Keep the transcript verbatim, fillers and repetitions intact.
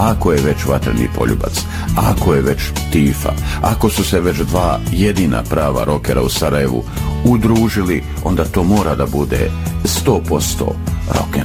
ako je već Vatreni poljubac, ako je već Tifa, ako su se već dva jedina prava rokera u Sarajevu udružili, onda to mora da bude sto posto rock'n'roll.